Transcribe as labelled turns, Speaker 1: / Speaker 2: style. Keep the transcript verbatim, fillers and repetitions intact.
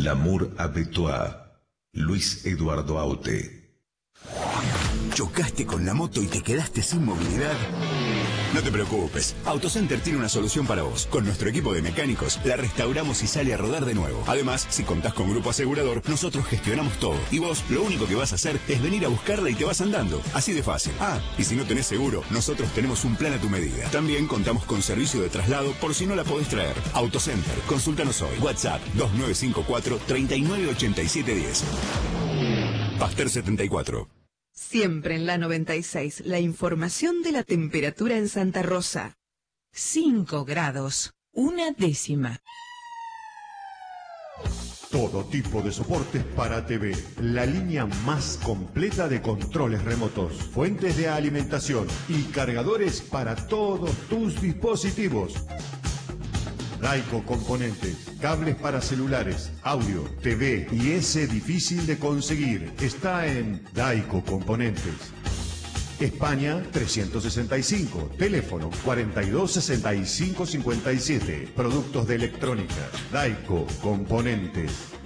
Speaker 1: Lamour Abetois. Luis Eduardo Aute.
Speaker 2: ¿Chocaste con la moto y te quedaste sin movilidad? No te preocupes, AutoCenter tiene una solución para vos. Con nuestro equipo de mecánicos la restauramos y sale a rodar de nuevo. Además, si contás con grupo asegurador, nosotros gestionamos todo. Y vos lo único que vas a hacer es venir a buscarla y te vas andando. Así de fácil. Ah, y si no tenés seguro, nosotros tenemos un plan a tu medida. También contamos con servicio de traslado por si no la podés traer. AutoCenter, consúltanos hoy. WhatsApp dos nueve cinco cuatro, tres nueve ocho siete uno cero. Pasteur setenta y cuatro.
Speaker 3: Siempre en la noventa y seis, la información de la temperatura en Santa Rosa. cinco grados, una décima.
Speaker 4: Todo tipo de soportes para T V. La línea más completa de controles remotos, fuentes de alimentación y cargadores para todos tus dispositivos. Daico Componentes, cables para celulares, audio, T V y ese difícil de conseguir. Está en Daico Componentes. España trescientos sesenta y cinco, teléfono cuarenta y dos sesenta y cinco cincuenta y siete. Productos de electrónica, Daico Componentes.